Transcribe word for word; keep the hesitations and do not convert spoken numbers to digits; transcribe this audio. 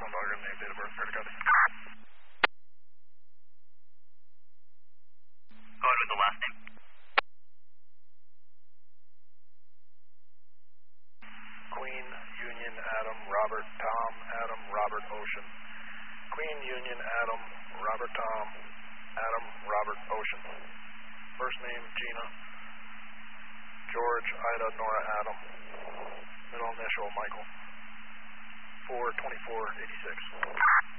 phone logger, name, date of birth, credit card. Go ahead with the last name. Queen, Union, Adam, Robert, Tom, Adam, Robert, Ocean. Queen, Union, Adam, Robert, Tom, Adam, Robert, Ocean. First name, Gina. George, Ida, Nora, Adam. Middle initial, Michael. four twenty-four eighty-six.